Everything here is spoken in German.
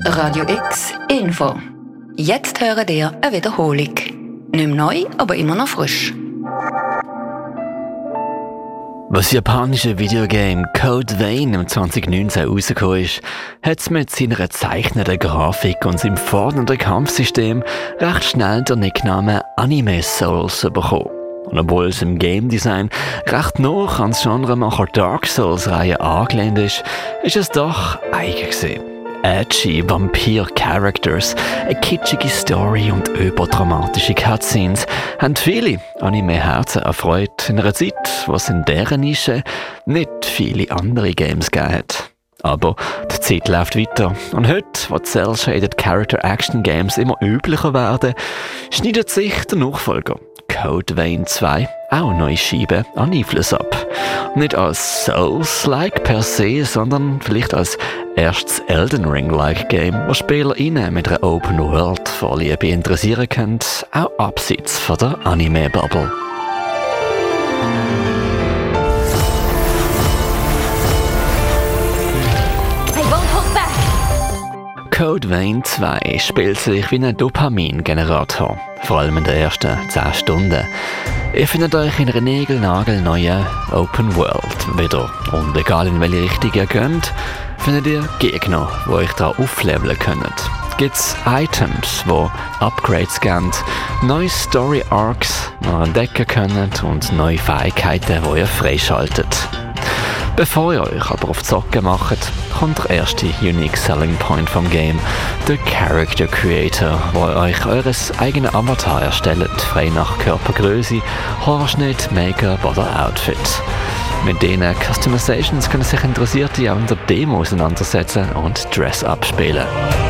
Radio X Info. Jetzt hören ihr eine Wiederholung. Nicht mehr neu, aber immer noch frisch. Was das japanische Videogame Code Vein im 2019 rausgekommen ist, hat es mit seiner zeichnenden Grafik und seinem fordernden Kampfsystem recht schnell den Nicknamen Anime Souls bekommen. Und obwohl es im Game Design recht nah an das Genremacher Dark Souls-Reihe angelehnt ist, ist es doch eigen gewesen. Edgy Vampir-Characters, eine kitschige Story und überdramatische Cutscenes haben viele Anime-Herzen erfreut in einer Zeit, wo es in dieser Nische nicht viele andere Games gegeben hat. Aber die Zeit läuft weiter und heute, wo die Cell-Shaded Character Action Games immer üblicher werden, schneidet sich der Nachfolger Code Vein 2 auch neue Scheiben an Einfluss ab. Nicht als Souls-like per se, sondern vielleicht als erstes Elden Ring-like Game, das SpielerInnen mit einer Open-World-Vorliebe interessieren können, auch abseits von der Anime-Bubble. Code Vein 2 spielt sich wie ein Dopamin-Generator, vor allem in den ersten 10 Stunden. Ihr findet euch in einer niegelnagelneuen Open World wieder. Und egal in welche Richtung ihr geht, findet ihr Gegner, die euch da aufleveln können. Gibt's Items, die Upgrades geben, neue Story Arcs noch entdecken könnt und neue Fähigkeiten, die ihr freischaltet. Bevor ihr euch aber auf Zocken macht, kommt der erste Unique Selling Point vom Game, der Character Creator, wo ihr euch eures eigenen Avatar erstellt, frei nach Körpergröße, Haarschnitt, Make-up oder Outfit. Mit diesen Customizations können sich Interessierte auch in der Demo auseinandersetzen und Dress-Up spielen.